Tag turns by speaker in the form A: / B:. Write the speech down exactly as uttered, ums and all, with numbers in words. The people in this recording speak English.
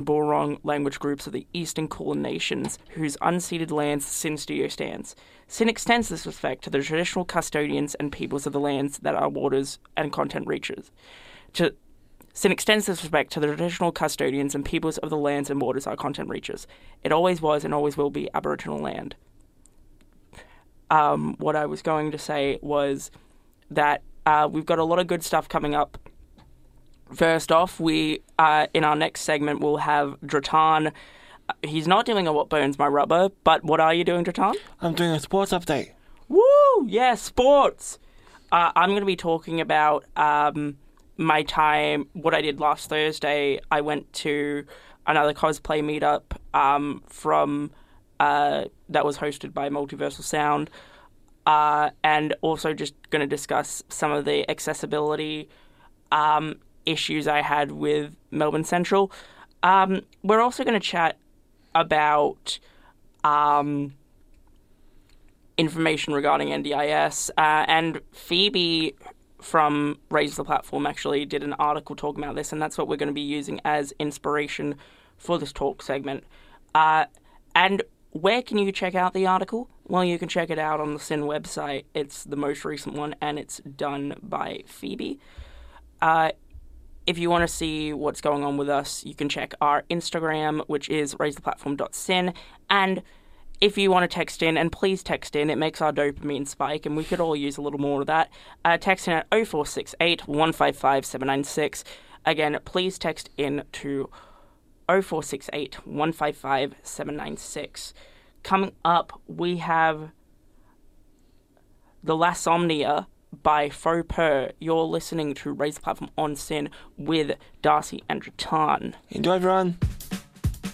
A: Boorong language groups of the Eastern Kulin Nations, whose unceded lands SYN Studio stands. SYN extends this respect to the traditional custodians and peoples of the lands that our waters and content reaches. To, SYN extends this respect to the traditional custodians and peoples of the lands and waters our content reaches. It always was and always will be Aboriginal land. Um, what I was going to say was that uh, we've got a lot of good stuff coming up. First off, we uh, in our next segment we'll have Dratan. He's not doing a What Burns My Rubber, but what are you doing, Dratan?
B: I'm doing a sports update.
A: Woo! Yeah, sports! Uh, I'm going to be talking about um, my time, what I did last Thursday. I went to another cosplay meetup um, from uh, that was hosted by Multiversal Sound, uh, and also just going to discuss some of the accessibility um, issues I had with Melbourne Central. Um, we're also going to chat about um, information regarding N D I S, uh, and Phoebe from Raise the Platform actually did an article talking about this, and that's what we're going to be using as inspiration for this talk segment. Uh, and where can you check out the article? Well, you can check it out on the SYN website. It's the most recent one, and it's done by Phoebe. Uh, If you want to see what's going on with us, you can check our Instagram, which is raise the platform dot syn. And if you want to text in, and please text in, it makes our dopamine spike, and we could all use a little more of that. Uh, text in at oh four six eight, one five five, seven nine six. Again, please text in to oh four six eight, one five five, seven nine six. Coming up, we have The Lassomnia by Faux Per. You're listening to Raise the Platform on SYN with Darcy and Dratan.
B: Enjoy, everyone.